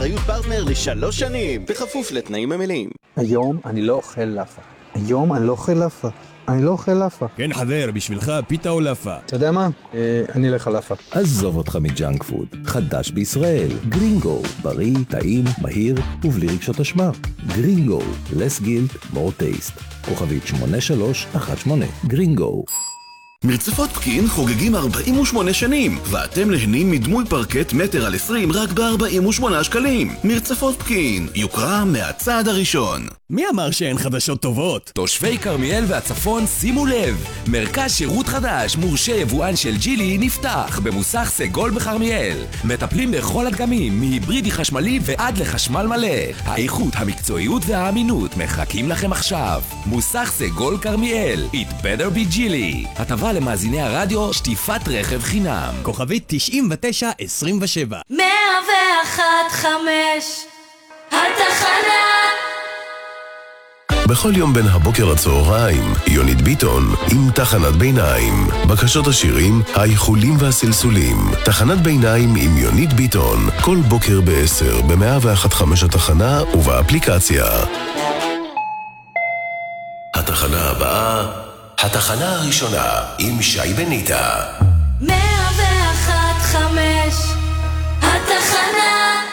באחריות פרטנר ל3 שנים, בכפוף לתנאים המלאים. היום אני לא אוכל לאפה. היום אני לא אוכל לאפה. אני לא אוכל לאפה. כן חבר, בשבילך פיתה או לאפה? אתה יודע מה? אני אלך על לאפה. עזוב אותך מג'אנק פוד. חדש בישראל. גרינגו. בריא, טעים, מהיר ובלי רגשות אשמה. גרינגו. less guilt, more taste. כוכבית 8318. גרינגו. מרצפות פקין חוגגים 48 שנים, ואתם נהנים מדמוי פרקט 1.20 מטר רק ב-48 שקלים. מרצפות פקין, יוקרה מהצעד הראשון. מי אמר שאין חדשות טובות? תושבי כרמיאל והצפון שימו לב, מרכז שירות חדש מורשה יבואן של ג'ילי נפתח במוסך סגול בכרמיאל. מטפלים בכל הדגמים, מהיברידי חשמלי ועד לחשמל מלא. האיכות, המקצועיות והאמינות מחכים לכם עכשיו. מוסך סגול כרמיאל, It better be ג'ילי. הטבה למאזיני הרדיו, שטיפת רכב חינם. כוכבית 9927. 101.5 התחנה. בכל יום בין הבוקר לצהריים, יונית ביטון עם תחנת ביניים. בקשות השירים, האיחולים והסלסולים. תחנת ביניים עם יונית ביטון. כל בוקר ב-10 ב-101.5 התחנה ובאפליקציה. התחנה הבאה, התחנה הראשונה עם שי בניטה. 101.5 התחנה.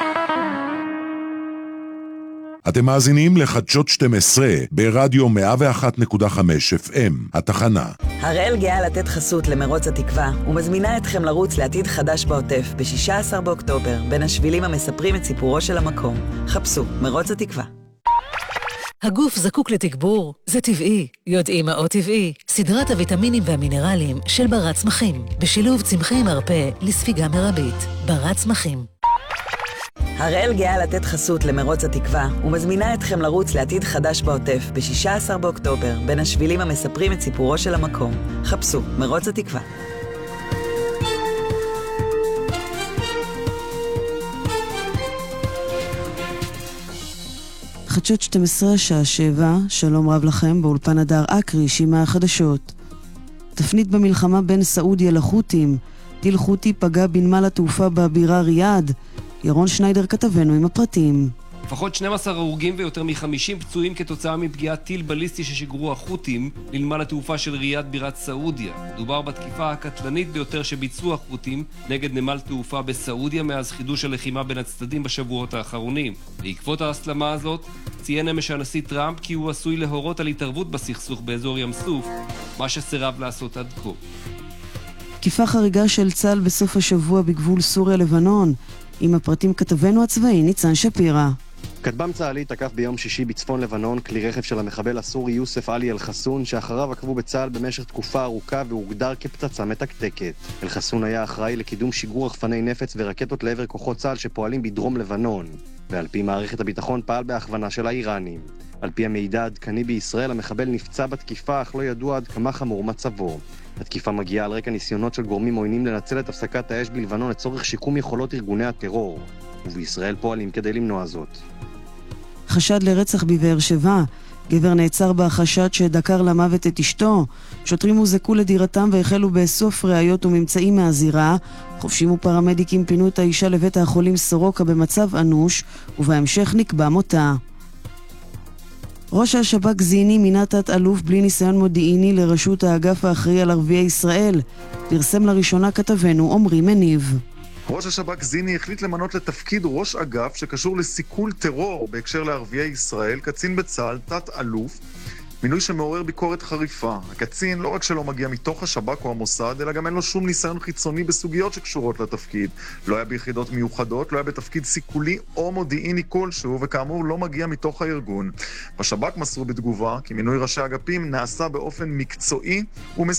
אתם מאזינים לחדשות 12 ברדיו 101.5 FM, התחנה. הראל גאה לתת חסות למרוץ התקווה ומזמינה אתכם לרוץ לעתיד חדש בעוטף ב-16 באוקטובר בין השבילים המספרים את סיפורו של המקום. חפשו מרוץ התקווה. הגוף זקוק לתגבור, זה טבעי. יודעים מה עוד טבעי? סדרת הוויטמינים והמינרלים של ברת צמחים, בשילוב צמחי מרפא לספיגה מרבית. ברת צמחים. הראל גאה לתת חסות למרוץ התקווה ומזמינה אתכם לרוץ לעתיד חדש בעוטף ב-16 באוקטובר בין השבילים המספרים את סיפורו של המקום. חפשו מרוץ התקווה. חדשות 12 שעה 7, שלום רב לכם, באולפן הדר אקרי, שימה החדשות. תפנית במלחמה בין סעודיה לחות'ים, טיל חות'י פגע בנמל התעופה בבירה ריאד. ירון שניידר כתבנו עם הפרטים. לפחות 12 הרוגים ויותר מ-50 פצועים כתוצאה מפגיעת טיל בליסטי ששיגרו החות'ים לנמל התעופה של ריאד בירת סעודיה. מדובר בתקיפה הקטלנית ביותר שביצעו החות'ים נגד נמל תעופה בסעודיה מאז חידוש הלחימה בין הצדדים בשבועות האחרונים. בעקבות ההסלמה הזאת ציין אמש הנשיא טראמפ כי הוא עשוי להורות על התערבות בסכסוך באזור ים סוף, מה שסירב לעשות עד כה. תקיפה חריגה של צה"ל בסוף השבוע בגבול סוריה-לבנון. עם הפרטים כתבנו הצבאי ניצן שפירא. כטב"ם צה"לי תקף ביום שישי בצפון לבנון כלי רכב של המחבל הסורי יוסף עלי אל-חסון, שאחריו עקבו בצה"ל במשך תקופה ארוכה והוגדר כפצצה מתקתקת. אל-חסון היה אחראי לקידום שיגור רחפני נפץ ורקטות לעבר כוחות צה"ל שפועלים בדרום לבנון, ועל פי מערכת הביטחון פעל בהכוונה של האיראנים. על פי המידע העדכני בישראל, המחבל נפצע בתקיפה, אך לא ידוע עד כמה חמור מצבו. התקיפה מגיעה על רקע ניסיונות של גורמים עוינים לנצל את הפסקת האש בלבנון לצורך שיקום יכולות ארגוני הטרור, ובישראל פועלים כדי למנוע זאת. חשד לרצח בבאר שבע. גבר נעצר בחשד שדקר למוות את אשתו. שוטרים הוזעקו לדירתם והחלו באסוף ראיות וממצאים מהזירה. חובשים ופרמדיקים פינו את האישה לבית החולים סורוקה במצב אנוש, ובהמשך נקבע מותה. ראש השב"כ זיני מינה תת-אלוף בלי ניסיון מודיעיני לראשות האגף האחראי על ערביי ישראל. פרסם לראשונה כתבנו עומרי מניב. ראש השב"כ זיני החליט למנות לתפקיד ראש אגף שקשור לסיכול טרור בהקשר לערביי ישראל, קצין בצה"ל, תת-אלוף, מינוי שמעורר ביקורת חריפה. הקצין לא רק שלא מגיע מתוך השב"כ או המוסד, אלא גם אין לו שום ניסיון חיצוני בסוגיות שקשורות לתפקיד. לא היה ביחידות מיוחדות, לא היה בתפקיד סיכולי או מודיעיני כלשהו, וכאמור לא מגיע מתוך הארגון. בשב"כ מסרו בתגובה כי מינוי ראשי אגפים נעשה באופן מקצועי